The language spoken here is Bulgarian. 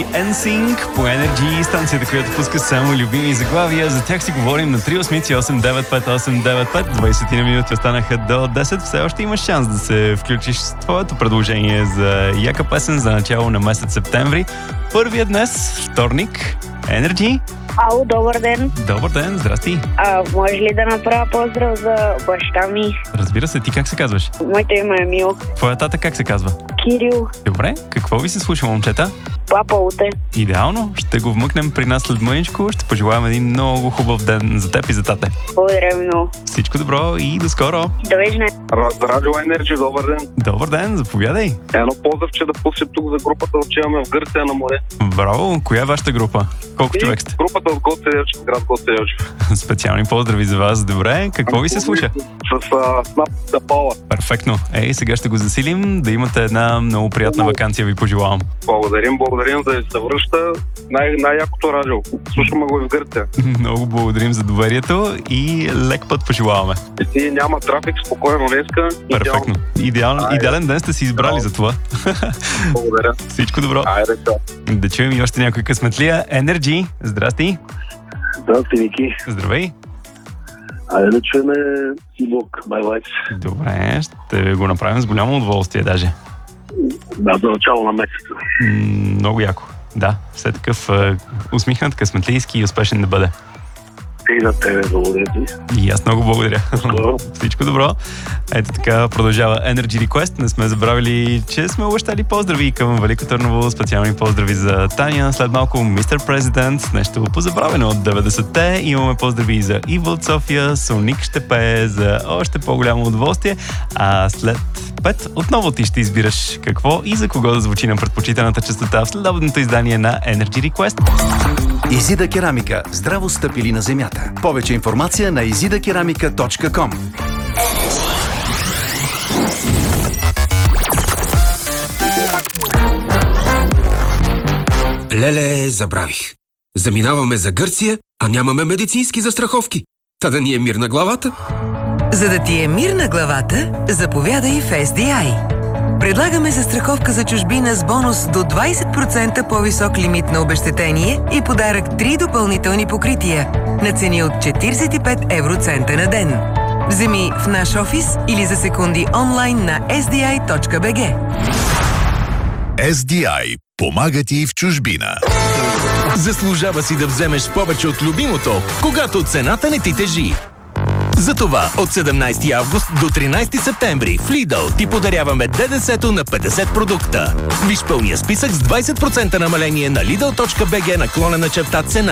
и NSYNC по Energy, станцията, която пуска само любими заглавия. За тях си говорим на 383-895-895. 20 на минути останаха до 10. Все още имаш шанс да се включиш с твоето предложение за яка песен за начало на месец септември. Първият днес, вторник, Energy. Ало, добър ден. Добър ден, здрасти. Може ли да направя поздрав за баща ми? Разбира се, ти как се казваш? Моето име е Мил. Твоя тата как се казва? Кирил. Добре, какво ви се слуша, момчета? Папа Уте. Идеално, ще го вмъкнем при нас след мъничко. Ще пожелаем един много хубав ден за теб и за тате. Благодаря ви много. Всичко добро и до скоро. Довиждане. Радио Енерджи, добър ден. Добър ден, заповядай. Едно поздравче да пусне тук за групата, отиваме в Гърция на море. Браво, коя е вашата група? Колко човек сте? Групата от Гоце Делчев, град Гоце Делчев. Специални поздрави за вас, добре. Какво ви се слуша? С Снап да Пауър. Перфектно. Сега ще го засилим, да имате една много приятна ваканция, ви пожелавам. Благодарим да ви се връща най-якото радио. Слушаме го и в Гърция. Много благодарим за доверието и лек път пожелаваме. И няма трафик, спокойно днеска. Перфектно. Идеален ден сте си избрали за това. Благодаря. Всичко добро. Айде, да чуем и още някой късметлия. Energy, здрасти. Здрасти, Ники. Здравей. Айде да чуеме Сибок, My Life. Добре, ще го направим с голямо удоволствие даже. Да, за начало на месеца. Много яко. Да, все такъв усмихнат, късметлийски и успешен да бъде. И на тебе, благодаря ти. И аз много благодаря. Добро. Всичко добро. Ето така продължава Energy Request. Не сме забравили, че сме обещали поздрави към Велико Търново. Специални поздрави за Таня. След малко Mr. President. Нещо позабравено от 90-те. Имаме поздрави за Иво от София. Соник ще пее за още по-голямо удоволствие. А след 5 отново ти ще избираш какво и за кого да звучи на предпочитаната честота в следобедното издание на Energy Request. Изида керамика. Здраво стъпили на земята. Повече информация на izidakeramika.com. Леле, забравих. Заминаваме за Гърция, а нямаме медицински застраховки. Та да ни е мир на главата. За да ти е мир на главата, заповядай в SDI. Предлагаме застраховка за чужбина с бонус до 20% по-висок лимит на обезщетение и подарък 3 допълнителни покрития на цени от 45 евроцента на ден. Вземи в наш офис или за секунди онлайн на sdi.bg. SDI. Помага ти в чужбина. Заслужава си да вземеш повече от любимото, когато цената не ти тежи. Затова от 17 август до 13 септември в Lidl ти подаряваме ДДС-то на 50 продукта. Виж пълния списък с 20% намаление на lidl.bg/цена.